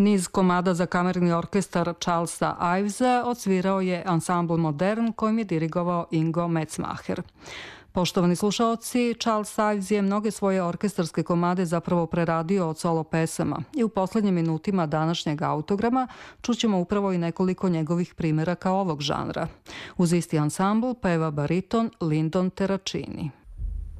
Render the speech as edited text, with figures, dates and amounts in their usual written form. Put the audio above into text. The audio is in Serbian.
Niz komada za kamerni orkestar Charlesa Ivesa odsvirao je ansambl Modern kojim je dirigovao Ingo Metzmacher. Poštovani slušaoci, Charles Ives je mnoge svoje orkestarske komade zapravo preradio od solo pesama i u poslednjim minutima današnjeg autograma čućemo upravo i nekoliko njegovih primeraka ovog žanra. Uz isti ansambl peva bariton Lyndon Terracini.